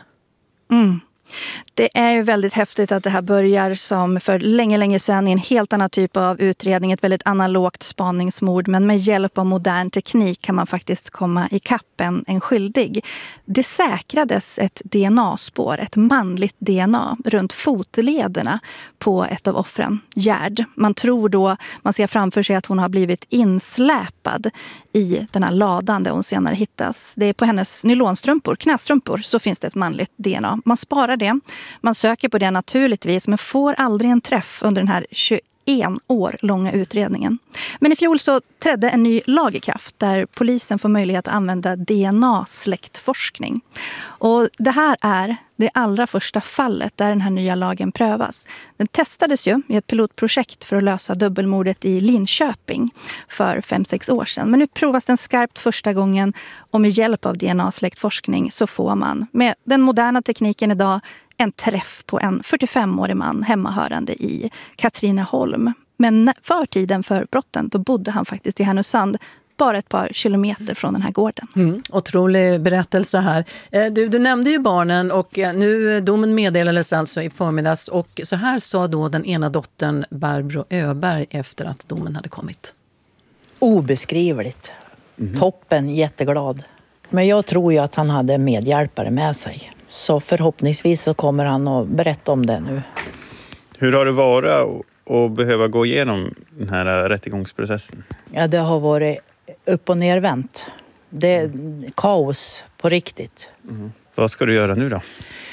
W: Det är ju väldigt häftigt att det här börjar som för länge sedan i en helt annan typ av utredning, ett väldigt analogt spaningsmord, men med hjälp av modern teknik kan man faktiskt komma i kappen en skyldig. Det säkrades ett DNA-spår, ett manligt DNA, runt fotlederna på ett av offren, Gerd. Man tror då, man ser framför sig att hon har blivit insläpad i den här ladan där hon senare hittas. Det är på hennes nylonstrumpor, knästrumpor, så finns det ett manligt DNA. Man sparar det. Man söker på det naturligtvis, men får aldrig en träff under den här 21 år långa utredningen. Men i fjol så trädde en ny lag i kraft där polisen får möjlighet att använda DNA-släktforskning. Och det här är det allra första fallet där den här nya lagen prövas. Den testades ju i ett pilotprojekt för att lösa dubbelmordet i Linköping för 5-6 år sedan. Men nu provas den skarpt första gången, och med hjälp av DNA-släktforskning så får man med den moderna tekniken idag en träff på en 45-årig man hemmahörande i Katrineholm. Men för tiden för brotten då bodde han faktiskt i Härnösand, bara ett par kilometer från den här gården.
Q: Otrolig berättelse här. Du nämnde ju barnen, och nu domen meddelades alltså i förmiddags, och så här sa då den ena dottern Barbro Öberg efter att domen hade kommit.
A: Obeskrivligt. Toppen, jätteglad. Men jag tror ju att han hade medhjälpare med sig. Så förhoppningsvis så kommer han att berätta om det nu.
C: Hur har det varit att behöva gå igenom den här rättegångsprocessen?
A: Ja, det har varit upp- och nervänt. Det är kaos på riktigt.
C: Vad ska du göra nu då?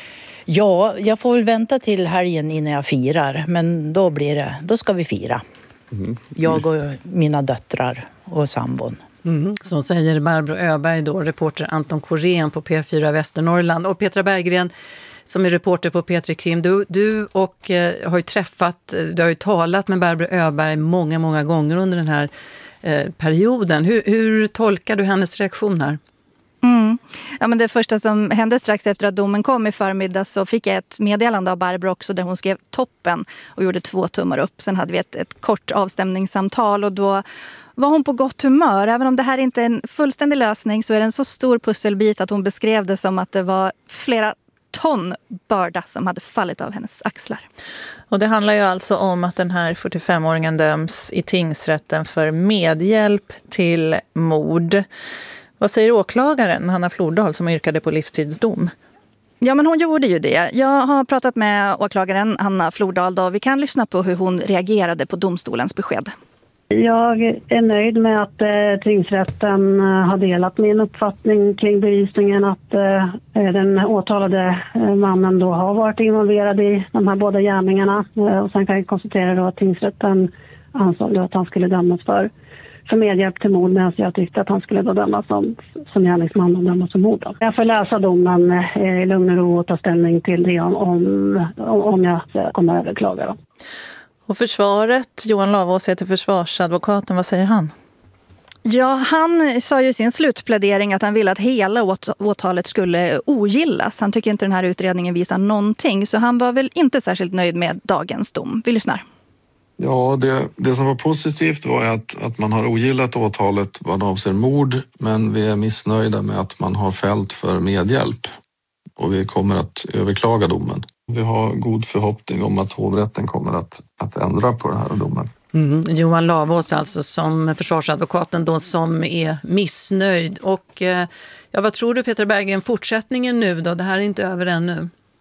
A: Ja, jag får väl vänta till helgen innan jag firar. Men då ska vi fira. Jag och mina döttrar och sambon.
Q: Så säger Barbro Öberg då, reporter Anton Korén på P4 Västernorrland. Och Petra Berggren som är reporter på P3 Krim. Du har ju träffat, du har ju talat med Barbro Öberg många gånger under den här perioden. Hur tolkar du hennes reaktion här?
W: Ja, men det första som hände strax efter att domen kom i förmiddag, så fick jag ett meddelande av Barbro också där hon skrev toppen och gjorde 2 tummar upp. Sen hade vi ett kort avstämningssamtal, och då var hon på gott humör. Även om det här inte är en fullständig lösning så är det en så stor pusselbit att hon beskrev det som att det var flera ton börda som hade fallit av hennes axlar.
P: Och det handlar ju alltså om att den här 45-åringen döms i tingsrätten för medhjälp till mord. Vad säger åklagaren Hanna Flordal som yrkade på livstidsdom?
W: Ja, men hon gjorde ju det. Jag har pratat med åklagaren Hanna Flordal då. Vi kan lyssna på hur hon reagerade på domstolens besked.
E: Jag är nöjd med att tingsrätten har delat min uppfattning kring bevisningen att den åtalade mannen då har varit involverad i de här båda gärningarna. Och sen kan jag konstatera då att tingsrätten ansåg då att han skulle dömas för medhjälp till mord, medan jag tyckte att han skulle då dömas som gärningsman och dömas som mord. Jag får läsa domen i lugn och ro och ta ställning till det om jag kommer att överklaga då.
P: Och försvaret, Johan Lavås heter försvarsadvokaten, vad säger han?
W: Ja, han sa ju i sin slutplädering att han ville att hela åtalet skulle ogillas. Han tycker inte den här utredningen visar någonting, så han var väl inte särskilt nöjd med dagens dom. Vi lyssnar.
X: Ja, det som var positivt var att man har ogillat åtalet vad avser mord, men vi är missnöjda med att man har fällt för medhjälp. Och vi kommer att överklaga domen. Vi har god förhoppning om att hovrätten kommer att ändra på den här domen.
Q: Johan Lavås alltså som försvarsadvokaten då som är missnöjd. Och vad tror du Petra Berggren, fortsättningen nu då? Det här är inte över ännu.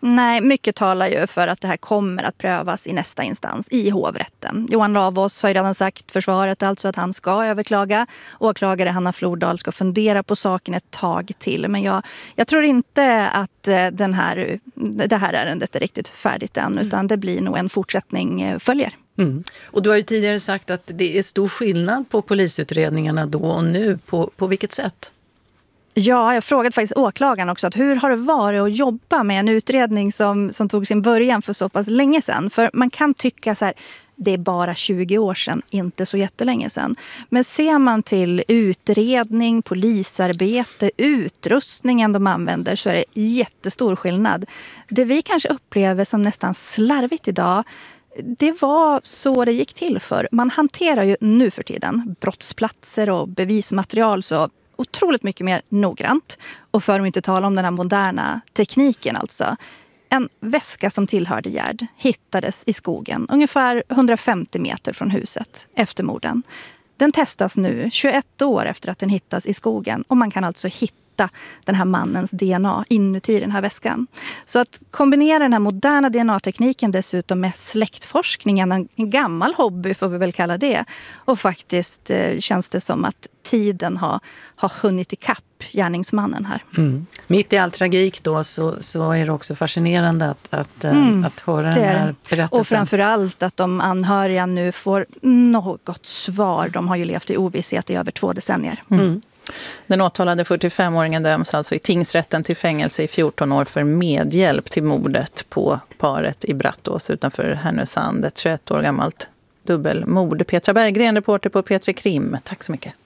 W: Nej, mycket talar ju för att det här kommer att prövas i nästa instans, i hovrätten. Johan Ravås har ju redan sagt, försvaret alltså, att han ska överklaga. Åklagare Hanna Flordal ska fundera på saken ett tag till. Men jag tror inte att det här ärendet är riktigt färdigt än, utan det blir nog en fortsättning följer.
Q: Mm. Och du har ju tidigare sagt att det är stor skillnad på polisutredningarna då och nu. På vilket sätt?
W: Ja, jag frågade faktiskt åklagaren också att hur har det varit att jobba med en utredning som tog sin början för så pass länge sedan? För man kan tycka så här, det är bara 20 år sedan, inte så jättelänge sedan. Men ser man till utredning, polisarbete, utrustningen de använder, så är det jättestor skillnad. Det vi kanske upplever som nästan slarvigt idag, det var så det gick till för. Man hanterar ju nu för tiden brottsplatser och bevismaterial så otroligt mycket mer noggrant. Och för att inte tala om den här moderna tekniken alltså. En väska som tillhörde Gerd hittades i skogen ungefär 150 meter från huset efter morden. Den testas nu 21 år efter att den hittas i skogen och man kan alltså hitta den här mannens DNA inuti den här väskan. Så att kombinera den här moderna DNA-tekniken dessutom med släktforskningen, en gammal hobby får vi väl kalla det, och faktiskt känns det som att tiden har hunnit ikapp gärningsmannen här.
Q: Mm. Mitt i all tragik då så är det också fascinerande att höra den här berättelsen.
W: Och framförallt att de anhöriga nu får något svar. De har ju levt i ovisshet i över 2 decennier.
P: Mm. Den åtalade 45-åringen döms alltså i tingsrätten till fängelse i 14 år för medhjälp till mordet på paret i Brattås utanför Härnösand. Ett 21 år gammalt dubbelmord. Petra Berggren, reporter på P3 Krim. Tack så mycket.